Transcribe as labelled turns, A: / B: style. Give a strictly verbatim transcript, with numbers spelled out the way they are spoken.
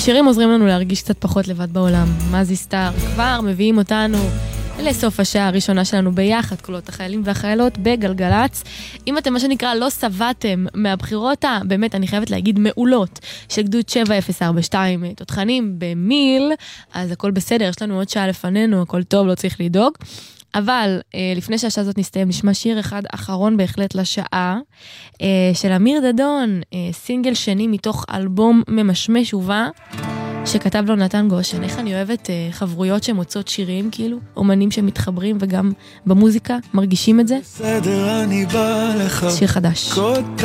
A: שירים עוזרים לנו להרגיש קצת פחות לבד בעולם. מזי סטאר כבר מביאים אותנו לסוף השעה הראשונה שלנו ביחד, קולות החיילים והחיילות בגלגלץ. אם אתם מה שנקרא לא סבתם מהבחירות, באמת אני חייבת להגיד מעולות, של גדוד שבע אפס ארבע שתיים תותחנים במיל, אז הכל בסדר, יש לנו עוד שעה לפנינו, הכל טוב, לא צריך לדאוג. אבל אה, לפני שהשעה הזאת נסתיים, נשמע שיר אחד אחרון בהחלט לשעה, אה, של אמיר דדון, אה, סינגל שני מתוך אלבום ממשמש ובא, שכתב לו נתן גושן. איך אני אוהבת אה, חברויות שמוצאות שירים, כאילו, אומנים שמתחברים וגם במוזיקה מרגישים את זה.
B: בסדר, אני בא לך.
A: שיר חדש.